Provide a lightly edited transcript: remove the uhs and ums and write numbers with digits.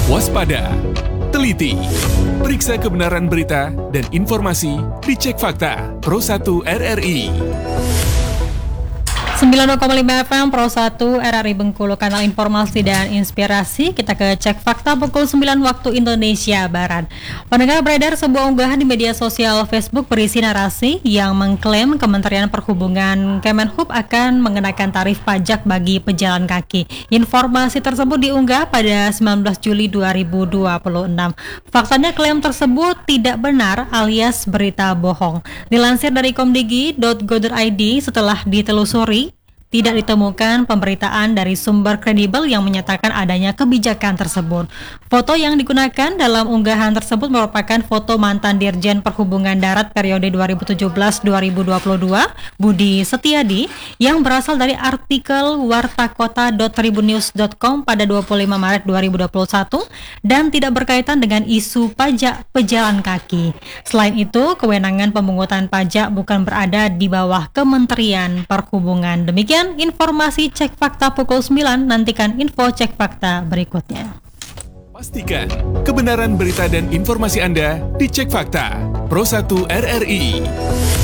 Waspada, teliti, periksa kebenaran berita dan informasi di Cek Fakta Pro 1 RRI. 92,5 FM Pro 1 RRI Bengkulu, kanal informasi dan inspirasi. Kita ke Cek Fakta pukul 9 waktu Indonesia Barat. Pendengar, beredar sebuah unggahan di media sosial Facebook berisi narasi yang mengklaim Kementerian Perhubungan Kemenhub akan mengenakan tarif pajak bagi pejalan kaki. Informasi tersebut diunggah pada 19 Juli 2026. Faktanya klaim tersebut tidak benar alias berita bohong. Dilansir dari komdigi.go.id, setelah ditelusuri, tidak ditemukan pemberitaan dari sumber kredibel yang menyatakan adanya kebijakan tersebut. Foto yang digunakan dalam unggahan tersebut merupakan foto mantan Dirjen Perhubungan Darat periode 2017-2022, Budi Setiadi, yang berasal dari artikel wartakota.tribunnews.com pada 25 Maret 2021 dan tidak berkaitan dengan isu pajak pejalan kaki. Selain itu, kewenangan pemungutan pajak bukan berada di bawah Kementerian Perhubungan. Demikian informasi Cek Fakta pukul 9, nantikan info Cek Fakta berikutnya. Pastikan kebenaran berita dan informasi Anda di Cek Fakta Pro 1 RRI.